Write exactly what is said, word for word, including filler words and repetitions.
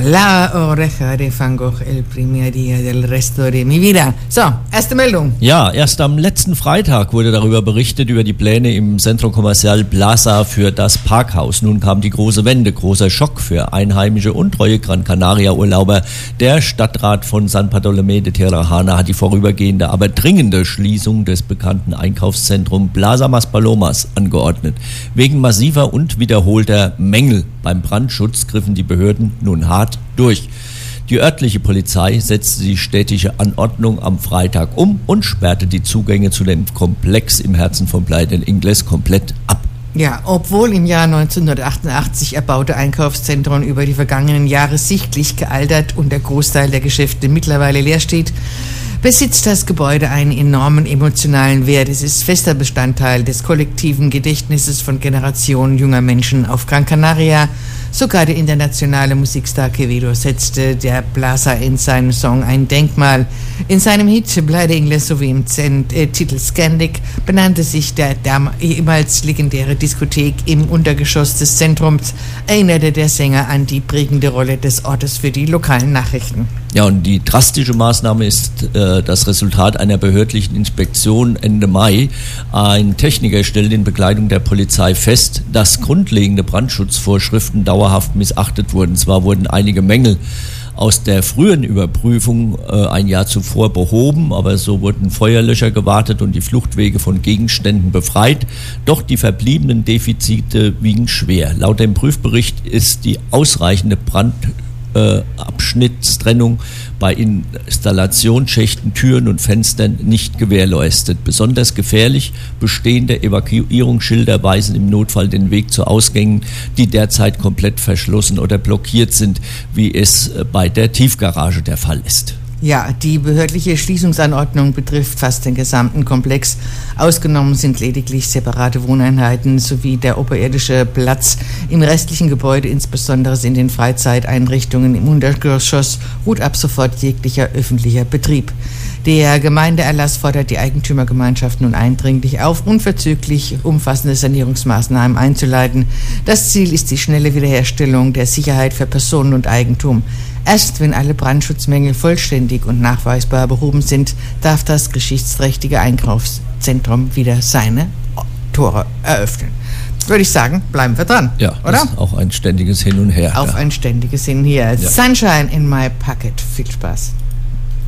La oreja de Van Gogh, el primer día del resto de mi vida. So, erste Meldung. Ja, erst am letzten Freitag wurde darüber berichtet, über die Pläne im Centro Comercial Plaza für das Parkhaus. Nun kam die große Wende, großer Schock für einheimische und treue Gran Canaria-Urlauber. Der Stadtrat von San Bartolomé de Tirajana hat die vorübergehende, aber dringende Schließung des bekannten Einkaufszentrums Plaza Maspalomas angeordnet. Wegen massiver und wiederholter Mängel beim Brandschutz griffen die Behörden nun hart durch. Die örtliche Polizei setzte die städtische Anordnung am Freitag um und sperrte die Zugänge zu dem Komplex im Herzen von Playa del Ingles komplett ab. Ja, obwohl im Jahr neunzehnhundertachtundachtzig erbaute Einkaufszentren über die vergangenen Jahre sichtlich gealtert und der Großteil der Geschäfte mittlerweile leer steht, besitzt das Gebäude einen enormen emotionalen Wert. Es ist fester Bestandteil des kollektiven Gedächtnisses von Generationen junger Menschen auf Gran Canaria. Sogar der internationale Musikstar Quevedo setzte der Plaza in seinem Song ein Denkmal. In seinem Hit Playa del Ingles sowie im Zent, äh, Titel Scandic benannte sich der ehemals legendäre Diskothek im Untergeschoss des Zentrums, erinnerte der Sänger an die prägende Rolle des Ortes für die lokalen Nachrichten. Ja, und die drastische Maßnahme ist äh, das Resultat einer behördlichen Inspektion Ende Mai. Ein Techniker stellt in Begleitung der Polizei fest, dass grundlegende Brandschutzvorschriften dauerhaft missachtet wurden. Zwar wurden einige Mängel aus der frühen Überprüfung äh, ein Jahr zuvor behoben, aber so wurden Feuerlöscher gewartet und die Fluchtwege von Gegenständen befreit. Doch die verbliebenen Defizite wiegen schwer. Laut dem Prüfbericht ist die ausreichende Brand Äh, Abschnittstrennung bei Installationsschächten, Türen und Fenstern nicht gewährleistet. Besonders gefährlich, bestehende Evakuierungsschilder weisen im Notfall den Weg zu Ausgängen, die derzeit komplett verschlossen oder blockiert sind, wie es bei der Tiefgarage der Fall ist. Ja, die behördliche Schließungsanordnung betrifft fast den gesamten Komplex. Ausgenommen sind lediglich separate Wohneinheiten sowie der oberirdische Platz. Im restlichen Gebäude, insbesondere in den Freizeiteinrichtungen im Untergeschoss, ruht ab sofort jeglicher öffentlicher Betrieb. Der Gemeindeerlass fordert die Eigentümergemeinschaft nun eindringlich auf, unverzüglich umfassende Sanierungsmaßnahmen einzuleiten. Das Ziel ist die schnelle Wiederherstellung der Sicherheit für Personen und Eigentum. Erst wenn alle Brandschutzmängel vollständig und nachweisbar behoben sind, darf das geschichtsträchtige Einkaufszentrum wieder seine Tore eröffnen. Würde ich sagen, bleiben wir dran, ja, oder? Ist auch ein ständiges Hin und Her. Auf ja. ein ständiges Hin und Her. Ja. Sunshine in my pocket. Viel Spaß.